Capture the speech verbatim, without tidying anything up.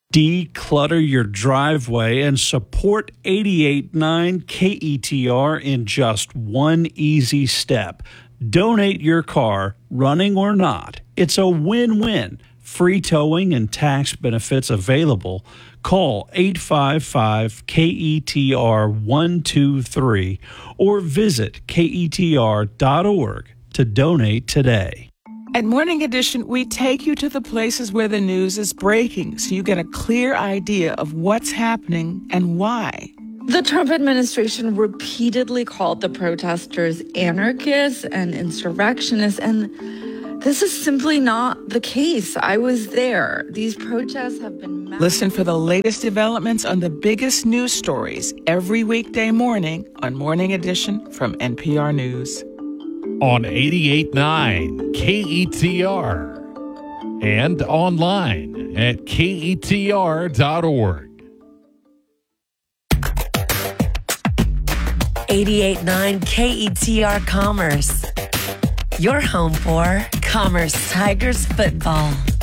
Declutter your driveway and support eighty-eight point nine K E T R in just one easy step. Donate your car, running or not. It's a win-win. Free towing and tax benefits available. Call eight five five K E T R one two three or visit K E T R dot org to donate today. At Morning Edition, we take you to the places where the news is breaking so you get a clear idea of what's happening and why. The Trump administration repeatedly called the protesters anarchists and insurrectionists, and this is simply not the case. I was there. These protests have been... Mass- Listen for the latest developments on the biggest news stories every weekday morning on Morning Edition from N P R News. On eighty-eight point nine K E T R and online at K E T R dot org. eighty-eight point nine K E T R Commerce. Your home for Commerce Tigers football.